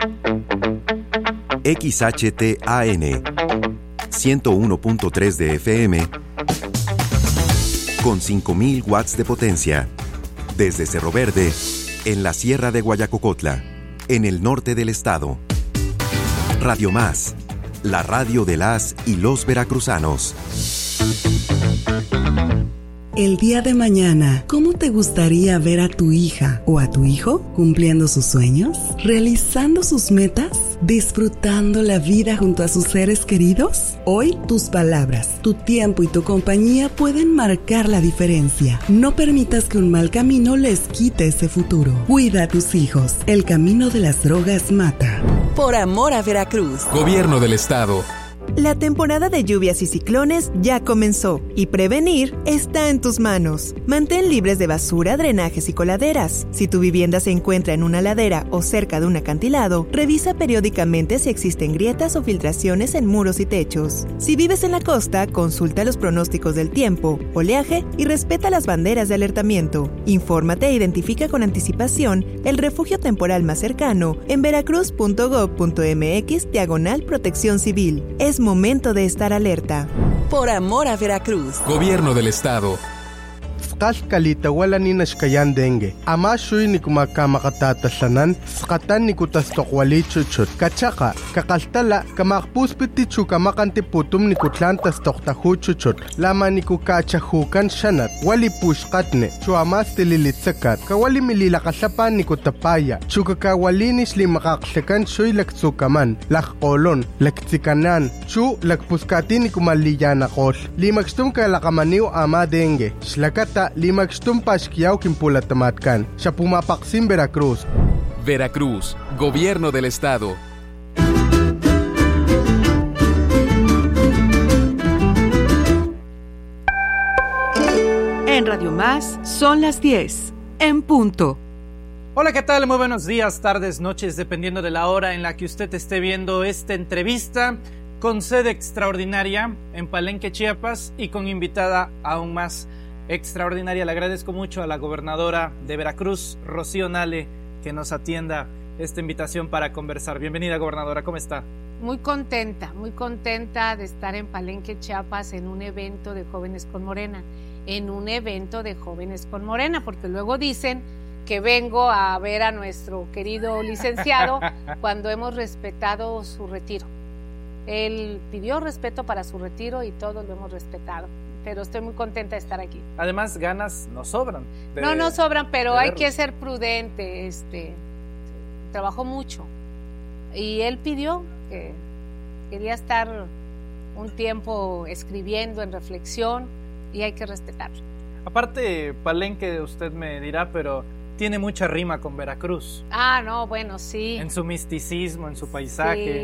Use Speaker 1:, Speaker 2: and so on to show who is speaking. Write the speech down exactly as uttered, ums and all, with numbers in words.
Speaker 1: X H T A N ciento uno punto tres de F M con cinco mil watts de potencia. Desde Cerro Verde, en la Sierra de Guayacocotla, en el norte del estado. Radio Más, la radio de las y los veracruzanos.
Speaker 2: El día de mañana, ¿cómo te gustaría ver a tu hija o a tu hijo cumpliendo sus sueños, realizando sus metas, disfrutando la vida junto a sus seres queridos? Hoy, tus palabras, tu tiempo y tu compañía pueden marcar la diferencia. No permitas que un mal camino les quite ese futuro. Cuida a tus hijos. El camino de las drogas mata.
Speaker 3: Por amor a Veracruz.
Speaker 4: Gobierno del Estado.
Speaker 3: La temporada de lluvias y ciclones ya comenzó y prevenir está en tus manos. Mantén libres de basura, drenajes y coladeras. Si tu vivienda se encuentra en una ladera o cerca de un acantilado, revisa periódicamente si existen grietas o filtraciones en muros y techos. Si vives en la costa, consulta los pronósticos del tiempo, oleaje y respeta las banderas de alertamiento. Infórmate e identifica con anticipación el refugio temporal más cercano en veracruz punto gob punto mx diagonal protección civil. Es momento de estar alerta. Por amor a Veracruz.
Speaker 4: Gobierno del Estado.
Speaker 5: Kalita wala ni nashkayan dengue. Ama shuy ni kumakamatatatasanan, skatan ni kutastokwali chuchut. Kachaka, kakaltala, kamakpuspiti chukamakanti putum ni kutlantas toktahu chuchut. Lama ni kukachahukan shanat, wali pushkatne, chuamas tililitsakat, kawali mililakasapan ni kutapaya, chukakawalinis li makaksekan shuy laktsukaman, lakkolon, laktsikanan, chu lakpuskati ni kumaliyanakol. Limakstum kalakamaniw ama dengue, shlakata limakstum pashkiyaw kimpulatamatkan, siya pumapaksim Veracruz.
Speaker 4: Veracruz, Gobierno del Estado.
Speaker 6: En Radio Más son las diez, en punto.
Speaker 7: Hola, ¿qué tal? Muy buenos días, tardes, noches, dependiendo de la hora en la que usted esté viendo esta entrevista, con sede extraordinaria en Palenque, Chiapas, y con invitada aún más extraordinaria. Le agradezco mucho a la gobernadora de Veracruz, Rocío Nale, que nos atienda esta invitación para conversar. Bienvenida, gobernadora, ¿cómo está?
Speaker 8: Muy contenta, muy contenta de estar en Palenque, Chiapas, en un evento de Jóvenes con Morena, en un evento de Jóvenes con Morena, porque luego dicen que vengo a ver a nuestro querido licenciado cuando hemos respetado su retiro. Él pidió respeto para su retiro y todos lo hemos respetado. Pero estoy muy contenta de estar aquí.
Speaker 7: Además, ganas no sobran. De,
Speaker 8: no, no sobran, pero hay que ser prudente. Este, trabajó mucho. Y él pidió que quería estar un tiempo escribiendo, en reflexión, y hay que respetarlo.
Speaker 7: Aparte, Palenque, usted me dirá, pero tiene mucha rima con Veracruz.
Speaker 8: Ah, no, bueno, sí.
Speaker 7: En su misticismo, en su paisaje.
Speaker 8: Sí.